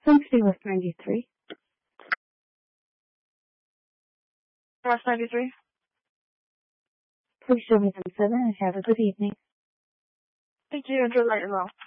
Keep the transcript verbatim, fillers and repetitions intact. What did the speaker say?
Thanks for West ninety-three. West ninety-three. Please show me them seven and have a good evening. Thank you. Enjoy light as well.